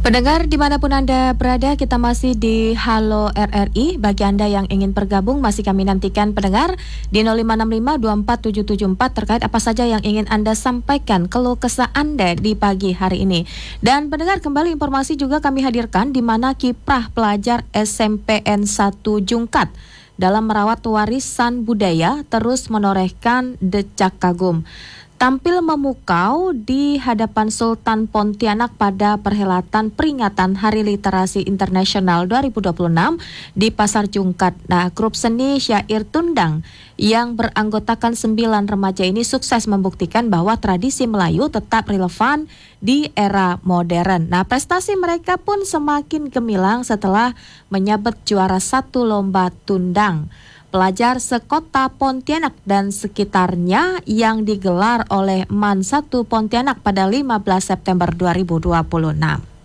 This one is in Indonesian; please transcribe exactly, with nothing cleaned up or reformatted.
Pendengar dimanapun Anda berada, kita masih di Halo R R I. Bagi Anda yang ingin bergabung, masih kami nantikan pendengar di nol lima enam lima dua empat tujuh tujuh empat terkait apa saja yang ingin Anda sampaikan, keluh kesah Anda di pagi hari ini. Dan pendengar, kembali informasi juga kami hadirkan di mana kiprah pelajar S M P N satu Jungkat dalam merawat warisan budaya terus menorehkan decak kagum. Tampil memukau di hadapan Sultan Pontianak pada perhelatan peringatan Hari Literasi Internasional dua ribu dua puluh enam di Pasar Jungkat. Nah, grup seni Syair Tundang yang beranggotakan sembilan remaja ini sukses membuktikan bahwa tradisi Melayu tetap relevan di era modern. Nah, prestasi mereka pun semakin gemilang setelah menyabet juara satu lomba tundang pelajar sekota Pontianak dan sekitarnya yang digelar oleh M A N satu Pontianak pada lima belas September dua ribu dua puluh enam.